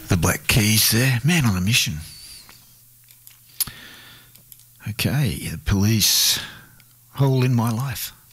The Black Keys there, Man on a Mission. Okay, The Police, Hole in My Life.